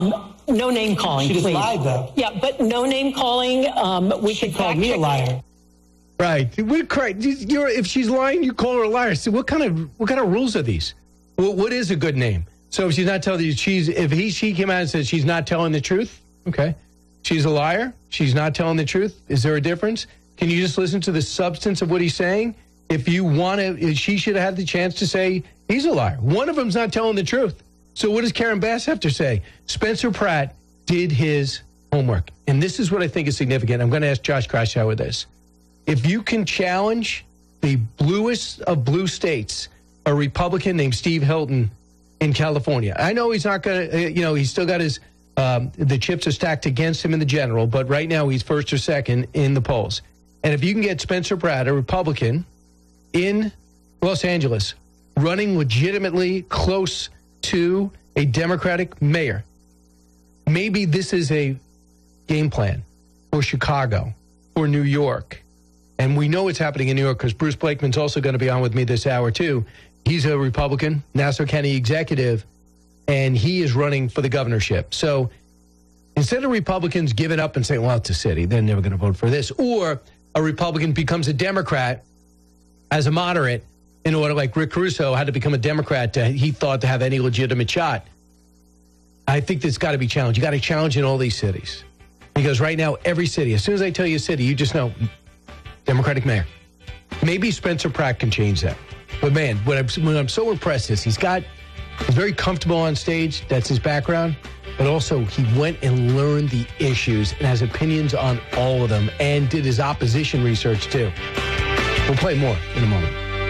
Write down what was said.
No name calling, She just please. lied, though. Yeah, but no name calling. She called me a liar. Right. If she's lying, you call her a liar. So what kind of rules are these? What is a good name? So if she's not telling you, she came out and said she's not telling the truth, okay. She's a liar. She's not telling the truth. Is there a difference? Can you just listen to the substance of what he's saying? If you want to, she should have had the chance to say he's a liar. One of them's not telling the truth. So what does Karen Bass have to say? Spencer Pratt did his homework. And this is what I think is significant. I'm going to ask Josh Kraushaar this. If you can challenge the bluest of blue states, a Republican named Steve Hilton in California. I know he's not going to, he's still got his, the chips are stacked against him in the general, but right now he's first or second in the polls. And if you can get Spencer Pratt, a Republican, in Los Angeles, running legitimately close to a Democratic mayor, maybe this is a game plan for Chicago, for New York. And we know it's happening in New York because Bruce Blakeman's also going to be on with me this hour, too. He's a Republican, Nassau County executive, and he is running for the governorship. So instead of Republicans giving up and saying, well, it's a city, they're never going to vote for this, or a Republican becomes a Democrat as a moderate in order, like Rick Caruso had to become a Democrat he thought to have any legitimate shot. I think that's got to be challenged. You got to challenge in all these cities. Because right now, every city, as soon as I tell you a city, you just know Democratic mayor. Maybe Spencer Pratt can change that. But man, what I'm so impressed is he's very comfortable on stage. That's his background. But also he went and learned the issues and has opinions on all of them and did his opposition research too. We'll play more in a moment.